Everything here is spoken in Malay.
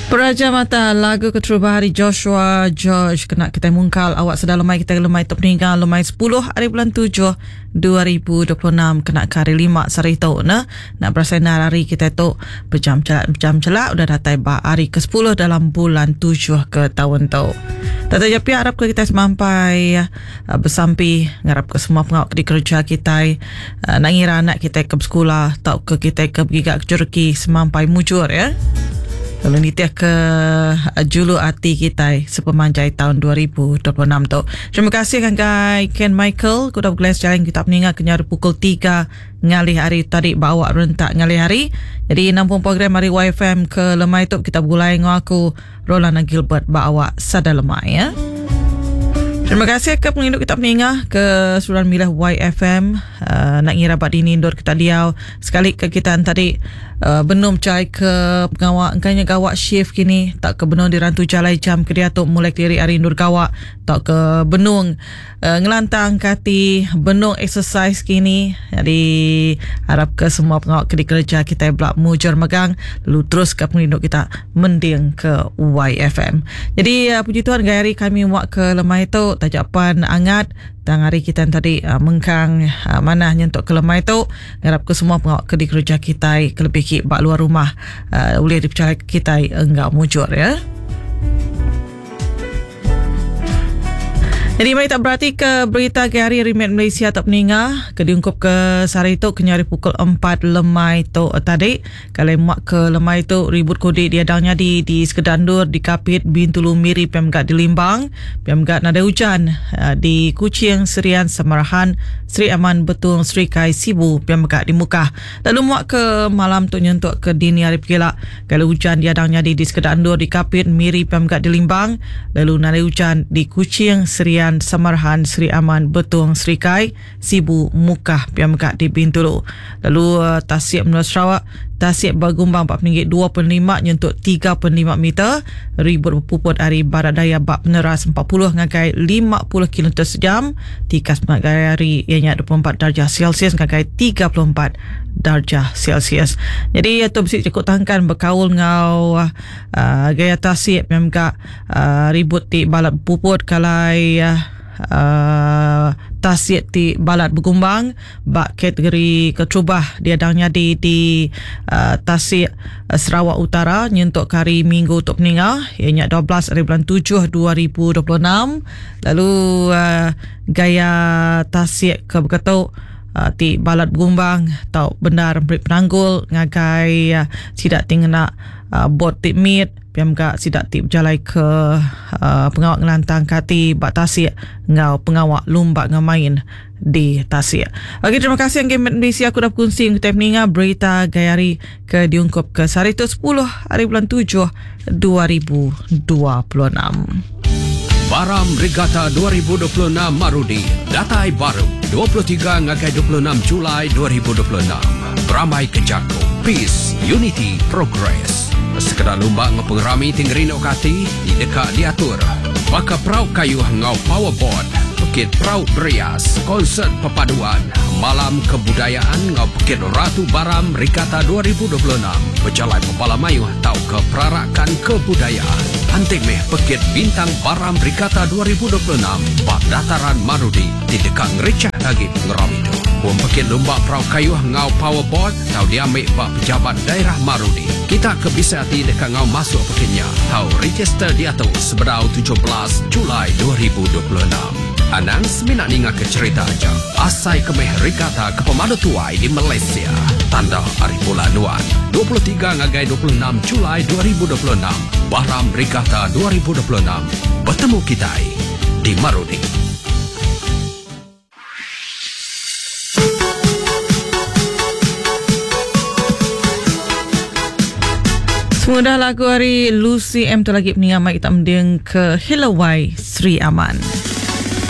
Peraja Mata lagu keteruba hari Joshua George kena kita mungkal awak sedar lemai kita lemai top meninggal lemai 10 hari bulan 7 2026 kena ke hari 5 sari tu nak berasal hari kita tu berjam celak udah datai ba hari ke-10 dalam bulan 7 ke tahun tu. Tata japi harap ke kita semampai bersampi ngarap ke semua pengawal di kerja kita nak ngira anak kita ke sekolah tau ke kita ke pergi ke Jurki semampai mujur ya. Lalu nitiah ke julu hati kita sepemanjai tahun 2026 tu. Terima kasih kan guys Ken Michael kuda bergelar jalan kita meninggal kenyari pukul 3 ngalih hari tadi bawa rentak ngalih hari. Jadi nampung program hari YFM ke lemai tu kita mulai ngaku Rolanda Gilbert bawa sada lemai ya. Terima kasih ke penginduk kita meninggal ke Suran Milah YFM nak ngira bat ini indoor kita diau sekali ke kita tadi benum cai ke pengawak engkanya gawak shift kini tak ke benung dirantu jalai jam ke dia tu mulai kiri hari indoor gawak tak ke benung ngelantang kati benung exercise kini. Jadi harap ke semua pengawak ke di kerja kita belak mujur megang lalu terus ke penginduk kita mending ke YFM. Jadi puji Tuhan gaya hari kami muak ke lemah itu tajapan angat dan hari kita tadi mengkang mana nyentuk ke lemah itu harap ke semua pengawak ke di kerja kita kelebih ki bak luar rumah boleh dipercaya kita enggak mujur ya. Jadi mari tak berarti ke berita ke hari Remit Malaysia tak meninggal ke diungkup ke sehari itu kenyari pukul 4 lemai tu tadi kalau muak ke lemai itu ribut kode dia dangnya di Sekedandur di Kapit Bintulu Miri Pemgat di Limbang Pemgat nada hujan di Kuching Serian Samarahan Sri Aman Betul Sri Kai Sibu Pemgat di Mukah. Lalu muak ke malam tu nyentuk ke dini hari pegila kalau hujan dia dangnya di Sekedandur di Kapit Miri Pemgat di Limbang lalu nada hujan di Kuching Serian Samarhan Sri Aman Betung Sri Kai Sibu Mukah Pemgat di Bintulu. Lalu Tasik Menurut Sarawak Tasik Bagumbang RM4.25 nyentuk 3.5 meter ribut berpuput hari barat daya bak peneras 40 ngagai 50 km sejam tikas ngagai hari ianya 24 darjah Celsius ngagai 34 darjah Celsius. Jadi itu mesti cukup tangkan berkaul ngau gaya Tasik Pemgat ribut di balat puput kalai Tasik di balat bergumbang bak kategori ketrubah dia dangnya di Tasik Sarawak Utara nyentuk hari Minggu untuk meninggal ianya 12 hari bulan 7 2026. Lalu gaya Tasik ke berketuk di balat bergumbang tau benar beri penanggul ngagai tidak tinggal bot tip meet Pemgat sidak tip jalai ke pengawak ngelantang kati bak Tasik ngau pengawak lumbak ngamain di Tasik. Okey, terima kasih yang Game Malaysia aku dah kongsi kita meninggal berita gayari ke diungkup ke hari itu 10 hari bulan 7 2026. Baram Regatta 2026 Marudi datai baru 23 ngagai 26 Julai 2026 beramai ke Jago Peace Unity Progress sekedar lumba ngepengrami tinggerino kati di dekat diatur maka perau kayu ngau powerboard Bukit Prau Berias konsert perpaduan malam kebudayaan ngau Bukit Ratu Baram Regatta 2026 berjalan Pepala Mayuh tau ke perarakan kebudayaan Antik meh Bukit Bintang Baram Regatta 2026 bak dataran Marudi di dekat Ngericah lagi ngeram itu buang Bukit Lumba Prau Kayu ngau powerboard tau diambil bak pejabat daerah Marudi kita ke bisa hati dekat ngau masuk Bukitnya tau register diatur sebedau 17 Julai 2026. Anang seminat ninga ke cerita aja asai kemeh Regatta ke pemadu tuai di Malaysia tanda hari bulan 23 ngagai 26 Julai 2026 Baram Regatta 2026 bertemu kita di Marudi. Semudah lagu hari Lucy M tu lagi meninggal kita mending ke Hilawai Sri Aman.